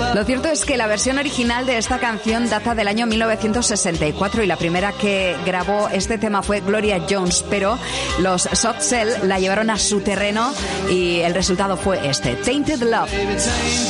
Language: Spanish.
Lo cierto es que la versión original de esta canción data del año 1964 y la primera que grabó este tema fue Gloria Jones, pero los Soft Cell la llevaron a su terreno y el resultado fue este, Tainted Love.